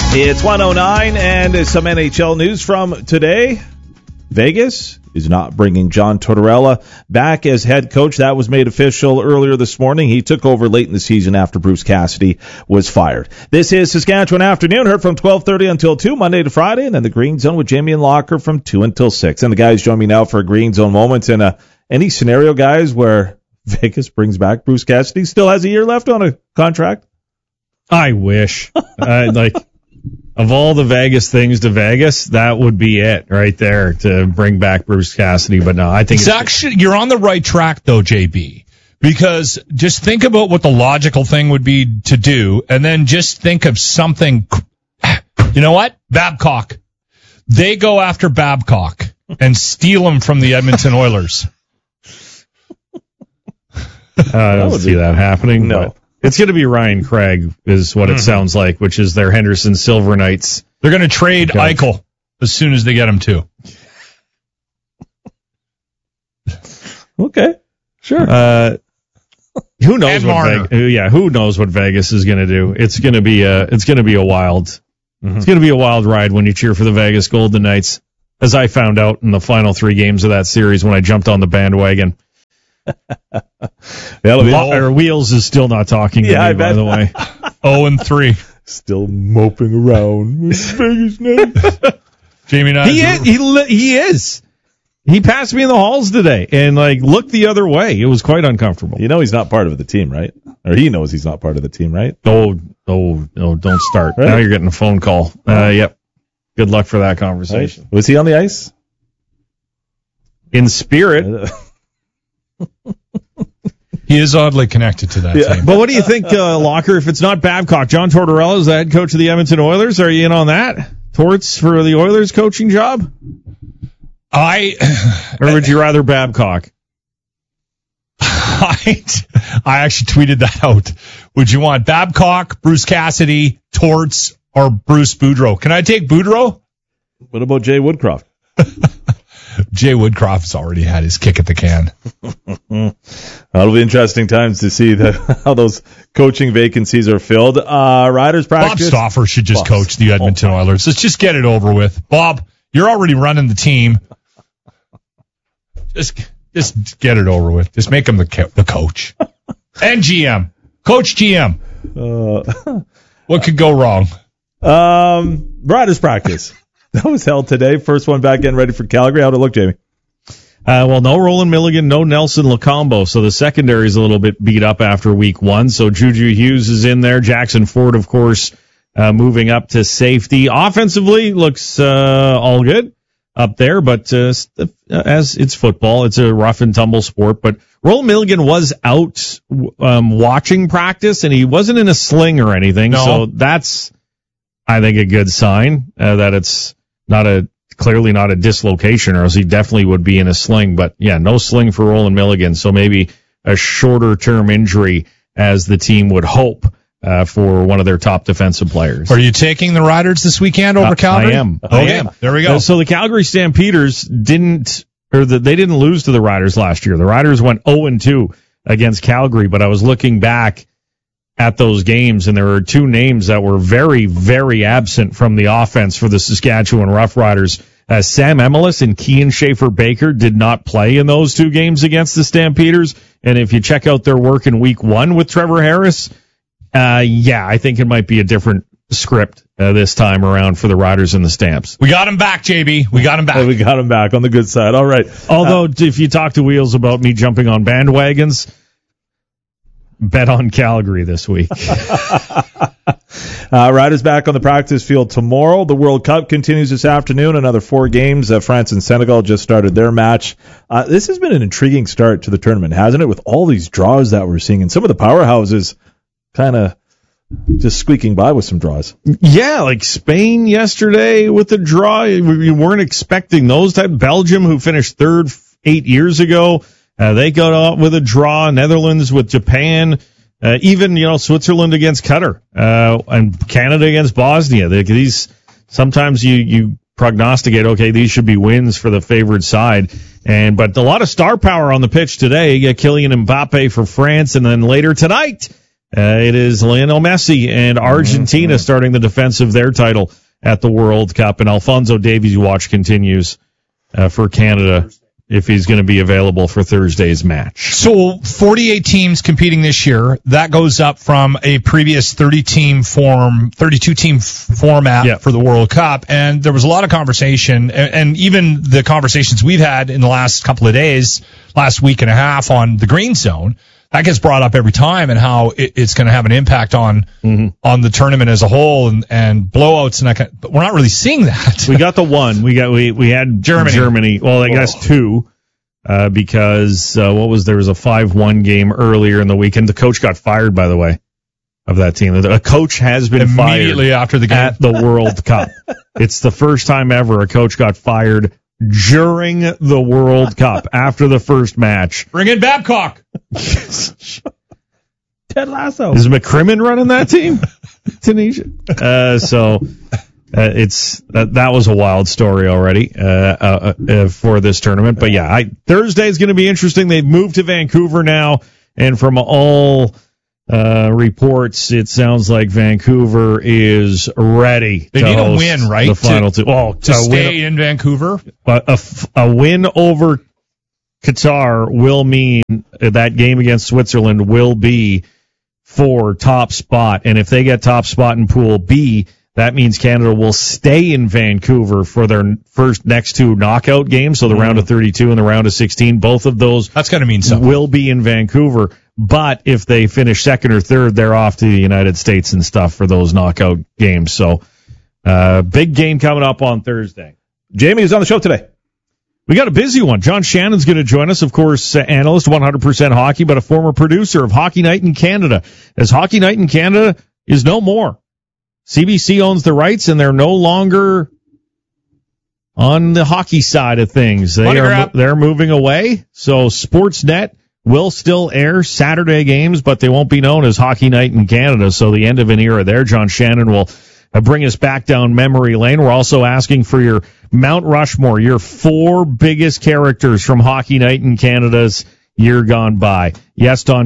It's 1:09 and some NHL news from today. Vegas is not bringing John Tortorella back as head coach. That was made official earlier this morning. He took over late in the season after Bruce Cassidy was fired. This is Saskatchewan Afternoon, heard from 12:30 until 2, Monday to Friday, and then the Green Zone with Jamie and Locker from 2 until 6. And the guys join me now for a Green Zone moment. And any scenario, guys, where Vegas brings back Bruce Cassidy, still has a year left on a contract? I wish. Of all the Vegas things to Vegas, that would be it right there to bring back Bruce Cassidy. But no, I think you're on the right track, though, JB, because just think about what the logical thing would be to do, and then just think of something. You know what? Babcock. They go after Babcock and steal him from the Edmonton Oilers. I don't see that happening. No. But it's going to be Ryan Craig, is what it sounds like, which is their Henderson Silver Knights. They're going to trade Eichel as soon as they get him, too. Okay, sure. Who knows who knows what Vegas is going to do? It's going to be a wild ride when you cheer for the Vegas Golden Knights, as I found out in the final 3 games of that series when I jumped on the bandwagon. Wheels is still not talking to me, by the way. 0-3. Still moping around with Vegas Knights. Jamie, he is. He passed me in the halls today and looked the other way. It was quite uncomfortable. You know he's not part of the team, right? Or he knows he's not part of the team, right? Oh, don't start. Right? Now you're getting a phone call. Yep. Good luck for that conversation. Right. Was he on the ice? In spirit. He is oddly connected to that team. But what do you think, Locker, if it's not Babcock? John Tortorella is the head coach of the Edmonton Oilers. Are you in on that? Torts for the Oilers coaching job? Or would you rather Babcock? I actually tweeted that out. Would you want Babcock, Bruce Cassidy, Torts, or Bruce Boudreau? Can I take Boudreau? What about Jay Woodcroft? Jay Woodcroft's already had his kick at the can. That'll be interesting times to see how those coaching vacancies are filled. Riders practice. Bob Stauffer should just coach the Edmonton Oilers. Let's just get it over with. Bob, you're already running the team. Just get it over with. Just make him the coach. And GM. Coach GM. What could go wrong? Riders practice. That was held today. First one back getting ready for Calgary. How'd it look, Jamie? No Roland Milligan, no Nelson Lacombo. So the secondary is a little bit beat up after week 1. So Juju Hughes is in there. Jackson Ford, of course, moving up to safety. Offensively, looks all good up there. But as it's football, it's a rough and tumble sport. But Roland Milligan was out watching practice, and he wasn't in a sling or anything. No. So that's, I think, a good sign that it's clearly not a dislocation, or else he definitely would be in a sling. But yeah, no sling for Roland Milligan, so maybe a shorter term injury as the team would hope for one of their top defensive players. Are you taking the Riders this weekend over Calgary? I am. Okay, there we go. So the Calgary Stampeders didn't lose to the Riders last year. The Riders went 0-2 against Calgary, but I was looking back at those games, and there were 2 names that were very, very absent from the offense for the Saskatchewan Roughriders. Sam Emelis and Kean Schaefer-Baker did not play in those 2 games against the Stampeders. And if you check out their work in week 1 with Trevor Harris, I think it might be a different script this time around for the Riders and the Stamps. We got him back, JB. We got him back. We got him back on the good side. All right. Although, if you talk to Wheels about me jumping on bandwagons, bet on Calgary this week. Riders back on the practice field tomorrow. The World Cup continues this afternoon. Another 4 games. France and Senegal just started their match. This has been an intriguing start to the tournament, hasn't it? With all these draws that we're seeing, and some of the powerhouses kind of just squeaking by with some draws. Yeah, like Spain yesterday with the draw. You weren't expecting those type. Belgium, who finished 3rd 8 years ago, they got out with a draw. Netherlands with Japan. Even, Switzerland against Qatar, and Canada against Bosnia. These, sometimes you prognosticate, okay, these should be wins for the favored side. But a lot of star power on the pitch today. Kylian Mbappe for France, and then later tonight, It is Lionel Messi and Argentina starting the defense of their title at the World Cup. And Alphonso Davies' watch continues for Canada if he's going to be available for Thursday's match. So 48 teams competing this year. That goes up from a previous 32-team format for the World Cup. And there was a lot of conversation, and even the conversations we've had in the last couple of days, last week and a half on the Green Zone, that gets brought up every time, and how it's going to have an impact on the tournament as a whole, and blowouts and that kind of, but we're not really seeing that. We got the one. We had Germany. Well, I guess two, because there was a 5-1 game earlier in the weekend. The coach got fired, by the way, of that team. A coach has been immediately fired after the game at the World Cup. It's the first time ever a coach got fired during the World Cup after the first match. Bring in Babcock. Ted Lasso. Is McCrimmon running that team? Tunisia. That was a wild story already for this tournament. But yeah, Thursday is going to be interesting. They've moved to Vancouver now, and from all reports, it sounds like Vancouver is ready. They need a win, right? The final two. Well, to stay in Vancouver. A win over Qatar will mean that game against Switzerland will be for top spot. And if they get top spot in Pool B, that means Canada will stay in Vancouver for their next two knockout games. So the round of 32 and the round of 16, both of those that's going to mean something. Will be in Vancouver. But if they finish second or third, they're off to the United States and stuff for those knockout games. So big game coming up on Thursday. Jamie is on the show today. We got a busy one. John Shannon's going to join us, of course, analyst, 100% hockey, but a former producer of Hockey Night in Canada. As Hockey Night in Canada is no more. CBC owns the rights, and they're no longer on the hockey side of things. They're moving away. So Sportsnet will still air Saturday games, but they won't be known as Hockey Night in Canada. So the end of an era there. John Shannon will bring us back down memory lane. We're also asking for your Mount Rushmore, your 4 biggest characters from Hockey Night in Canada's year gone by. Yes, John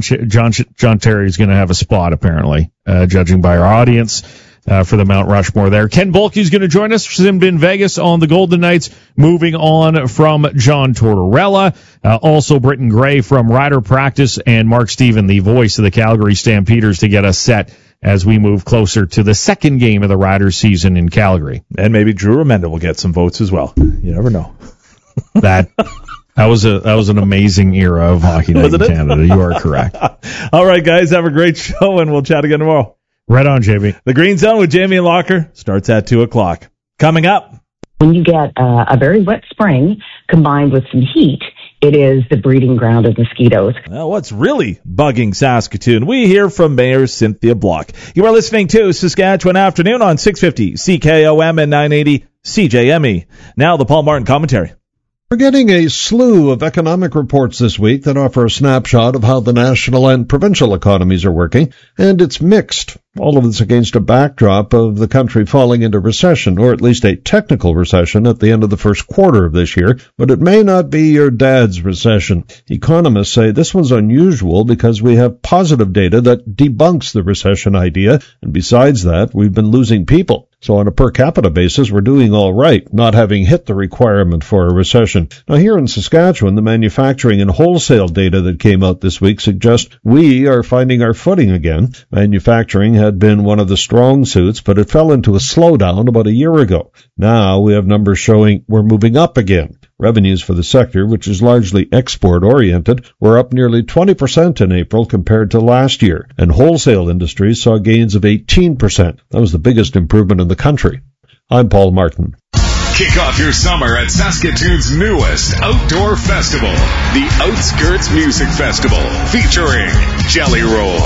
Terry is going to have a spot, apparently, judging by our audience for the Mount Rushmore there. Ken Bulke is going to join us. Sim in Vegas on the Golden Knights. Moving on from John Tortorella. Also Britton Gray from Rider Practice, and Mark Stephen, the voice of the Calgary Stampeders, to get us set as we move closer to the second game of the Riders season in Calgary. And maybe Drew Remenda will get some votes as well. You never know. That was an amazing era of Hockey Night in Canada. You are correct. All right, guys, have a great show, and we'll chat again tomorrow. Right on, JB. The Green Zone with Jamie and Locker starts at 2 o'clock. Coming up. When you get a very wet spring combined with some heat, it is the breeding ground of mosquitoes. Well, what's really bugging Saskatoon? We hear from Mayor Cynthia Block. You are listening to Saskatchewan Afternoon on 650 CKOM and 980 CJME. Now the Paul Martin commentary. We're getting a slew of economic reports this week that offer a snapshot of how the national and provincial economies are working, and it's mixed. All of this against a backdrop of the country falling into recession, or at least a technical recession at the end of the first quarter of this year, but it may not be your dad's recession. Economists say this one's unusual because we have positive data that debunks the recession idea, and besides that, we've been losing people. So on a per capita basis, we're doing all right, not having hit the requirement for a recession. Now here in Saskatchewan, the manufacturing and wholesale data that came out this week suggests we are finding our footing again. Manufacturing had been one of the strong suits, but it fell into a slowdown about a year ago. Now we have numbers showing we're moving up again. Revenues for the sector, which is largely export-oriented, were up nearly 20% in April compared to last year, and wholesale industries saw gains of 18%. That was the biggest improvement in the country. I'm Paul Martin. Kick off your summer at Saskatoon's newest outdoor festival, the Outskirts Music Festival, featuring Jelly Roll.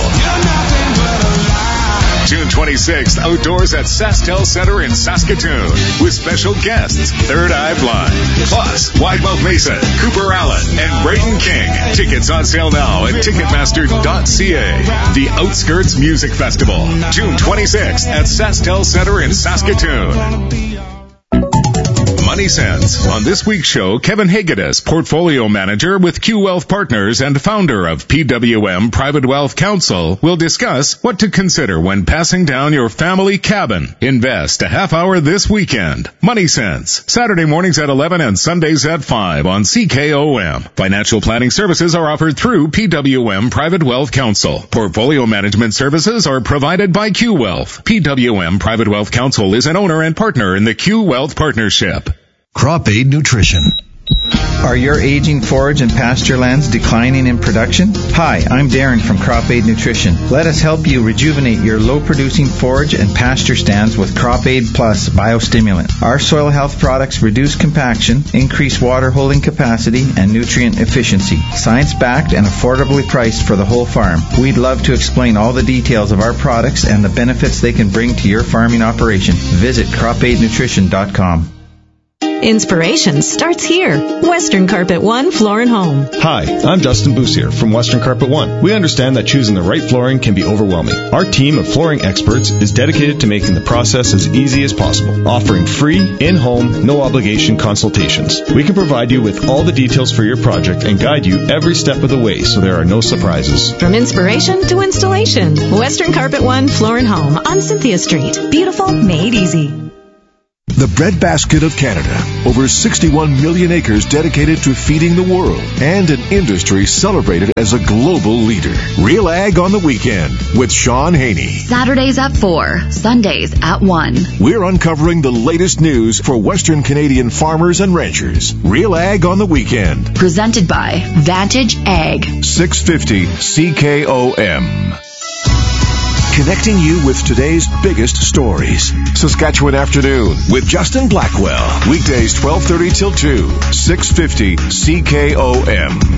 June 26th, outdoors at SaskTel Center in Saskatoon, with special guests Third Eye Blind, plus Widemouth Mason, Cooper Allen, and Brayden King. Tickets on sale now at Ticketmaster.ca. The Outskirts Music Festival, June 26th at SaskTel Center in Saskatoon. Money Money Sense. On this week's show, Kevin Hagedis, portfolio manager with Q Wealth Partners and founder of PWM Private Wealth Counsel, will discuss what to consider when passing down your family cabin. Invest a half hour this weekend. Money Sense, Saturday mornings at 11 and Sundays at 5 on CKOM. Financial planning services are offered through PWM Private Wealth Counsel. Portfolio management services are provided by Q Wealth. PWM Private Wealth Counsel is an owner and partner in the Q Wealth Partnership. Crop Aid Nutrition. Are your aging forage and pasture lands declining in production? Hi, I'm Darren from Crop Aid Nutrition. Let us help you rejuvenate your low-producing forage and pasture stands with Crop Aid Plus Biostimulant. Our soil health products reduce compaction, increase water holding capacity, and nutrient efficiency. Science-backed and affordably priced for the whole farm. We'd love to explain all the details of our products and the benefits they can bring to your farming operation. Visit cropaidnutrition.com. Inspiration starts here. Western Carpet One Floor and Home. Hi, I'm Dustin Boussier from Western Carpet One. We understand that choosing the right flooring can be overwhelming. Our team of flooring experts is dedicated to making the process as easy as possible, offering free, in-home, no-obligation consultations. We can provide you with all the details for your project and guide you every step of the way so there are no surprises. From inspiration to installation, Western Carpet One Floor and Home on Cynthia Street. Beautiful, made easy. The breadbasket of Canada. Over 61 million acres dedicated to feeding the world, and an industry celebrated as a global leader. Real Ag on the Weekend with Sean Haney. Saturdays at 4, Sundays at 1. We're uncovering the latest news for Western Canadian farmers and ranchers. Real Ag on the Weekend. Presented by Vantage Ag. 650 CKOM. Connecting you with today's biggest stories. Saskatchewan Afternoon with Justin Blackwell. Weekdays 12:30 till 2. 650 CKOM.